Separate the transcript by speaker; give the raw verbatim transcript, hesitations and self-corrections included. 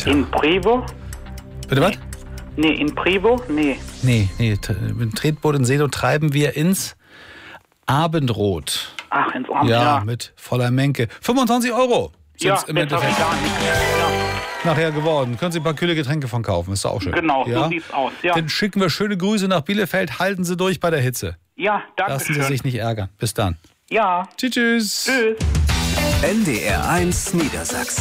Speaker 1: In Privo?
Speaker 2: Bitte was?
Speaker 1: Nee, in Privo? Nee.
Speaker 2: Nee, nee. Mit Tretboot in Selo treiben wir ins Abendrot.
Speaker 1: Ach, ins Abendrot.
Speaker 2: Ja,
Speaker 1: Ja,
Speaker 2: mit voller Menke. fünfundzwanzig Euro
Speaker 1: ja
Speaker 2: sind's im
Speaker 1: besser wie
Speaker 2: Endeffekt
Speaker 1: gar nicht. Ja,
Speaker 2: nachher geworden. Können Sie ein paar kühle Getränke von kaufen, ist doch auch schön.
Speaker 1: genau,
Speaker 2: ja?
Speaker 1: so sieht's aus. Ja,
Speaker 2: Dann schicken wir schöne Grüße nach Bielefeld. Halten Sie durch bei der Hitze.
Speaker 1: ja, danke
Speaker 2: Lassen Sie
Speaker 1: schön.
Speaker 2: sich nicht ärgern. Bis dann.
Speaker 1: Ja,
Speaker 2: Tschüss. Tschüss.
Speaker 1: tschüss.
Speaker 3: N D R eins Niedersachsen.